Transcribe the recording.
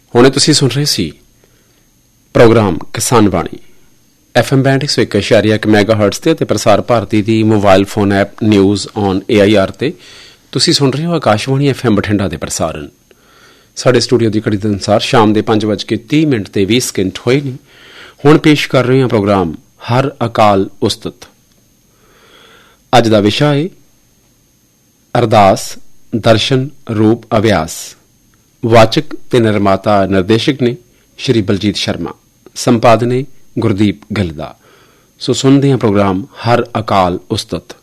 ਹੁਣੇ ਤੁਸੀਂ ਸੁਣ ਰਹੇ ਸੀ ਪ੍ਰੋਗਰਾਮ ਕਿਸਾਨ ਬਾਣੀ FM ਬੈਂਡ 101.1 ਮੈਗਾਹਰਟਜ਼ ਤੇ ਅਤੇ ਪ੍ਰਸਾਰ ਭਾਰਤੀ ਦੀ mobile phone app news on AIR ਤੇ ਤੁਸੀਂ ਸੁਣ ਰਹੇ ਹੋ ਆਕਾਸ਼ਵਾਣੀ FM ਬਠਿੰਡਾ ਦੇ ਪ੍ਰਸਾਰਣ। ਸਾਡੇ ਸਟੂਡੀਓ ਦੀ ਘੜੀ ਦੇ ਅਨੁਸਾਰ ਸ਼ਾਮ ਦੇ 5:30 ਤੇ 20 ਸਕਿੰਟ ਹੋਏ ਨੇ। ਹੁਣ ਪੇਸ਼ ਕਰ ਰਹੇ ਹਾਂ ਪ੍ਰੋਗਰਾਮ ਹਰ ਅਕਾਲ ਉਸਤਤ। ਅੱਜ ਦਾ ਵਿਸ਼ਾ ਹੈ ਅਰਦਾਸ ਦਰਸ਼ਨ ਰੂਪ ਅਭਿਆਸ। ਵਾਚਕ ਤੇ ਨਿਰਮਾਤਾ ਨਿਰਦੇਸ਼ਕ ਨੇ ਸ਼੍ਰੀ ਬਲਜੀਤ ਸ਼ਰਮਾ, ਸੰਪਾਦਨ ਗੁਰਦੀਪ ਗਿੱਲ ਦਾ। ਸੋ ਸੁਣਦੇ ਹਾਂ ਪ੍ਰੋਗਰਾਮ ਹਰ ਅਕਾਲ ਉਸਤਤ।